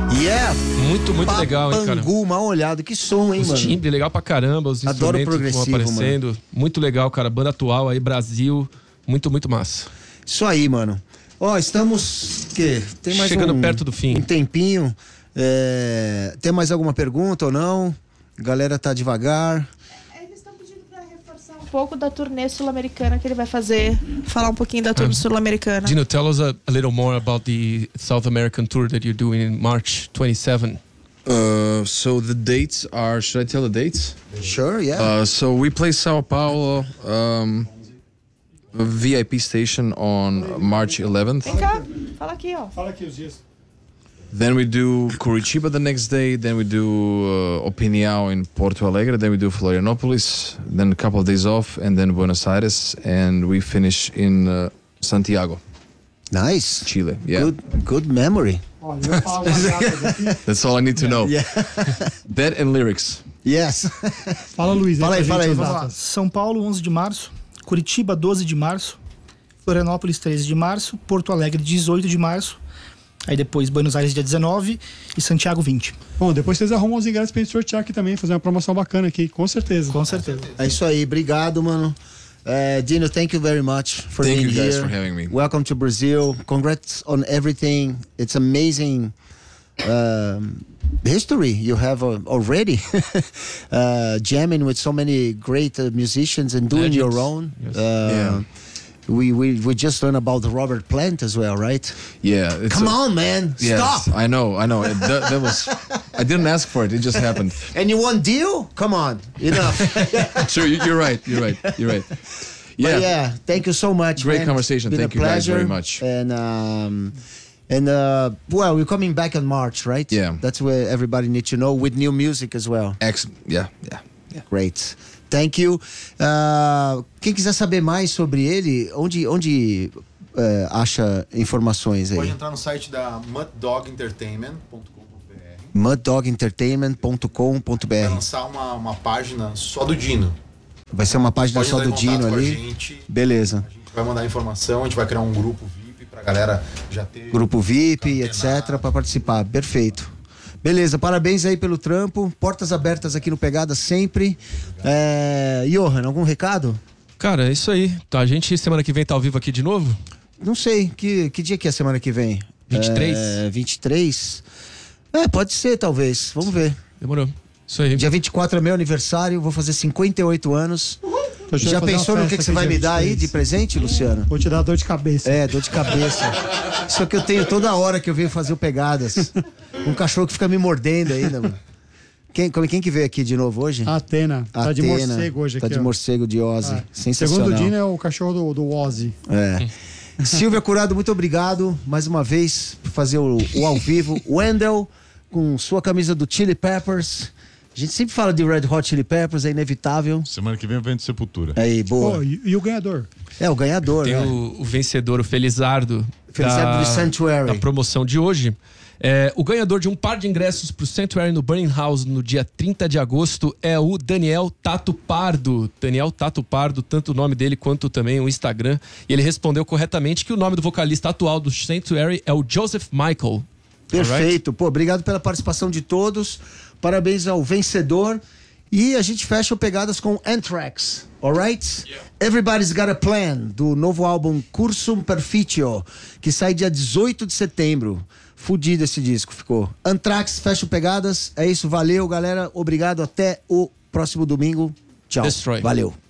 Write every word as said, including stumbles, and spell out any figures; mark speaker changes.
Speaker 1: Yeah!
Speaker 2: Muito, muito
Speaker 1: Papangu,
Speaker 2: legal, hein, cara?
Speaker 1: mal olhado. Que som, hein,
Speaker 2: Os
Speaker 1: mano?
Speaker 2: timbres, legal pra caramba. Os
Speaker 1: Adoro
Speaker 2: instrumentos que vão
Speaker 1: progressivo,
Speaker 2: aparecendo.
Speaker 1: mano.
Speaker 2: Muito legal, cara. Banda atual aí, Brasil. Muito, muito massa.
Speaker 1: Isso aí, mano. Ó, estamos... Que? Tem mais
Speaker 2: Chegando
Speaker 1: um,
Speaker 2: perto do fim.
Speaker 1: Um tempinho. É... Tem mais alguma pergunta ou não? A galera tá devagar.
Speaker 3: Eles estão pedindo pra reforçar um pouco da turnê sul-americana que ele vai fazer. Falar um pouquinho da turnê sul-americana.
Speaker 2: Dino, tell us a, a little more about the South American tour that you're doing in March twenty-seventh.
Speaker 4: Uh, so the dates are, should I tell the dates?
Speaker 1: Sure, yeah.
Speaker 4: Uh, so we play Sao Paulo, um, V I P station on March eleventh.
Speaker 3: Vem cá, fala aqui, ó.
Speaker 5: Fala aqui os dias.
Speaker 4: Then we do Curitiba the next day. Then we do uh, Opinião in Porto Alegre. Then we do Florianópolis. Then a couple of days off, and then Buenos Aires, and we finish in uh, Santiago,
Speaker 1: Nice.
Speaker 4: Chile. Yeah,
Speaker 1: Good, good memory.
Speaker 5: Olha, eu falo as datas aqui.
Speaker 4: that's all I need to know.
Speaker 1: Yeah.
Speaker 4: That and lyrics.
Speaker 1: Yes.
Speaker 5: Fala, Luiz.
Speaker 1: Fala aí,
Speaker 5: pra
Speaker 1: fala
Speaker 5: gente
Speaker 1: aí.
Speaker 5: as
Speaker 6: Vamos lá.
Speaker 5: datas.
Speaker 6: São Paulo, onze de março. Curitiba, doze de março. Florianópolis, treze de março. Porto Alegre, dezoito de março. Aí depois Buenos Aires, dia dezenove. E Santiago, vinte.
Speaker 5: Bom, depois vocês arrumam os ingressos pra gente sortear aqui também, fazer uma promoção bacana aqui, com certeza.
Speaker 6: Com certeza.
Speaker 1: É isso aí. Obrigado, mano. Uh, Dino, thank you very much for
Speaker 4: Thank
Speaker 1: being
Speaker 4: you guys
Speaker 1: here.
Speaker 4: for having me.
Speaker 1: Welcome to Brazil. Congrats on everything. It's amazing um, history you have uh, already. uh, jamming with so many great uh, musicians and doing
Speaker 2: Legends.
Speaker 1: your own.
Speaker 2: Yes.
Speaker 1: Uh,
Speaker 4: Yeah.
Speaker 1: We, we we just learned about Robert Plant as well, right?
Speaker 4: Yeah. It's
Speaker 1: Come
Speaker 4: a-
Speaker 1: on, man.
Speaker 4: Yes,
Speaker 1: Stop.
Speaker 4: I know, I know. It, that, that was. I didn't ask for it. It just happened.
Speaker 1: And you want deal? Come on. Enough.
Speaker 4: Sure, you, you're right. You're right. You're right. Yeah.
Speaker 1: But yeah, thank you so much.
Speaker 4: Great
Speaker 1: man.
Speaker 4: conversation.
Speaker 1: It's been
Speaker 4: Thank
Speaker 1: a
Speaker 4: you guys
Speaker 1: pleasure.
Speaker 4: very much.
Speaker 1: And um, and uh, well, we're coming back in March, right?
Speaker 4: Yeah.
Speaker 1: That's where everybody needs to know with new music as well.
Speaker 4: Ex- yeah, yeah.
Speaker 1: Great. Thank you. Uh, quem quiser saber mais sobre ele, onde onde uh, acha informações aí?
Speaker 7: Pode entrar no site da mud dog entertainment ponto com ponto b r.
Speaker 1: mud dog entertainment ponto com ponto b
Speaker 7: Vai
Speaker 1: r.
Speaker 7: lançar uma, uma página só do Dino.
Speaker 1: Vai ser uma página
Speaker 7: Pode
Speaker 1: só
Speaker 7: entrar
Speaker 1: do
Speaker 7: em contato
Speaker 1: Dino
Speaker 7: com a
Speaker 1: ali.
Speaker 7: gente.
Speaker 1: Beleza.
Speaker 7: A gente vai mandar informação, a gente vai criar um grupo V I P pra galera já ter...
Speaker 1: Grupo V I P,
Speaker 7: Antenado.
Speaker 1: etcétera, para participar. Perfeito. Beleza, parabéns aí pelo trampo. Portas abertas aqui no Pegada sempre. É... Johan, algum recado?
Speaker 2: Cara, é isso aí. Tá, a gente semana que vem tá ao vivo aqui de novo?
Speaker 1: Não sei. Que, que dia que é a semana que vem?
Speaker 2: vinte e três?
Speaker 1: É, vinte e três? É, pode ser, talvez. Vamos ver.
Speaker 2: Demorou. Isso aí.
Speaker 1: Dia vinte e quatro é meu aniversário, vou fazer cinquenta e oito anos.
Speaker 5: Tô achando
Speaker 1: Já
Speaker 5: fazer uma
Speaker 1: pensou no que,
Speaker 5: festa
Speaker 1: que você
Speaker 5: aqui
Speaker 1: vai
Speaker 5: dia
Speaker 1: me dar aí
Speaker 5: vinte e três.
Speaker 1: de presente, Luciano?
Speaker 5: Vou te dar dor de cabeça.
Speaker 1: É, dor de cabeça. Isso que eu tenho toda hora que eu venho fazer o Pegadas. Um cachorro que fica me mordendo ainda, mano. Quem, como- quem que veio aqui de novo hoje?
Speaker 5: Atena. Tá de
Speaker 1: Atena.
Speaker 5: morcego hoje
Speaker 1: Tá
Speaker 5: aqui,
Speaker 1: de
Speaker 5: ó.
Speaker 1: morcego de Ozzy.
Speaker 5: Ah,
Speaker 1: Sensacional.
Speaker 5: Segundo o Dino, é o cachorro do, do Ozzy.
Speaker 1: É. Silvia Curado, muito obrigado mais uma vez por fazer o, o ao vivo. Wendell, com sua camisa do Chili Peppers. A gente sempre fala de Red Hot Chili Peppers, é inevitável.
Speaker 8: Semana que vem eu venho de Sepultura.
Speaker 1: Aí, boa.
Speaker 5: Pô, e, e o ganhador?
Speaker 1: É, o ganhador,
Speaker 2: Tem
Speaker 1: né?
Speaker 2: o, o vencedor, o Felizardo.
Speaker 1: Felizardo
Speaker 2: da,
Speaker 1: do Sanctuary.
Speaker 2: Da promoção de hoje. É, o ganhador de um par de ingressos pro Sanctuary no Burning House no dia trinta de agosto é o Daniel Tato Pardo. Daniel Tato Pardo, tanto o nome dele quanto também o Instagram. E ele respondeu corretamente que o nome do vocalista atual do Sanctuary é o Joseph Michael.
Speaker 1: Perfeito. Pô, obrigado pela participação de todos. Parabéns ao vencedor. E a gente fecha o Pegadas com Anthrax, alright? Yeah. Everybody's Got a Plan, do novo álbum Cursum Perficio, que sai dia dezoito de setembro. Fudido esse disco, ficou. Anthrax, fecha o Pegadas. É isso, valeu, galera. Obrigado, até o próximo domingo. Tchau.
Speaker 2: Destroy.
Speaker 1: Valeu.